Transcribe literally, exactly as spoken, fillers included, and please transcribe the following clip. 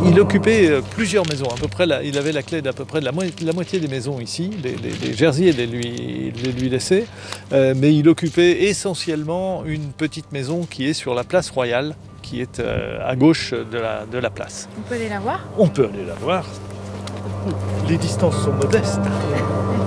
Il occupait euh, plusieurs maisons, à peu près la, il avait la clé d'à peu près de la, mo- la moitié des maisons ici, les, les, les Jersiers les lui, les lui laissaient, euh, mais il occupait essentiellement une petite maison qui est sur la place Royale, qui est euh, à gauche de la, de la place. On peut aller la voir? On peut aller la voir, les distances sont modestes.